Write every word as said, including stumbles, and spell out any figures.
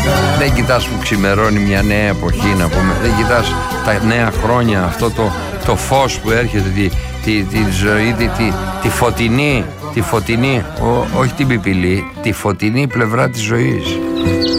Δεν κοιτάς που ξημερώνει μια νέα εποχή, να πούμε. Δεν κοιτάς τα νέα χρόνια, αυτό το, το φως που έρχεται, τη, τη, τη ζωή, τη, τη, τη φωτεινή, τη φωτεινή, ό, όχι την πιπηλή, τη φωτεινή πλευρά της ζωής.